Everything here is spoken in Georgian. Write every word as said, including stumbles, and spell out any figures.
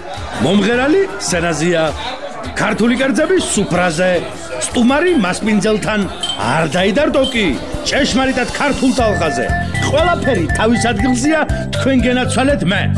მომღერალი სცენაზეა. ქართული კერძები სუფრაზე. სტუმარი მასპინძელთან არ დაიდარდო კი ჭეშმარიტად ქართულ ტალღაზე. ყველაფერი თავის ადგილზეა, თქვენ გენაცვალეთ მე.